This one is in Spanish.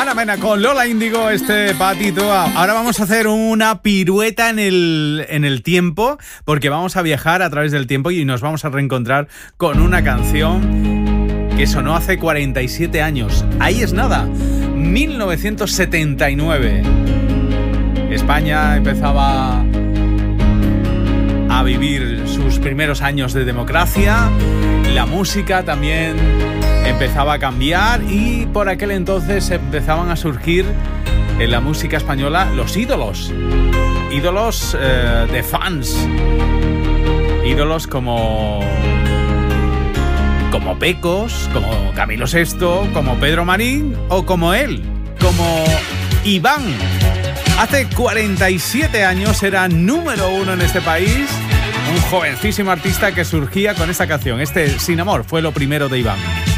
Mena Mena con Lola Índigo, este patito. Ahora vamos a hacer una pirueta en el tiempo, porque vamos a viajar a través del tiempo y nos vamos a reencontrar con una canción que sonó hace 47 años. Ahí es nada, 1979. España empezaba a vivir sus primeros años de democracia, la música también empezaba a cambiar y por aquel entonces empezaban a surgir en la música española los ídolos de fans, ídolos como Pecos, como Camilo VI, como Pedro Marín o como él, como Iván. Hace 47 años era número 1 en este país, un jovencísimo artista que surgía con esta canción. Sin amor fue lo primero de Iván.